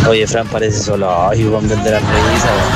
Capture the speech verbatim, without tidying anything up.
Oye, Fran parece solo. Ay, Juan Vender risa.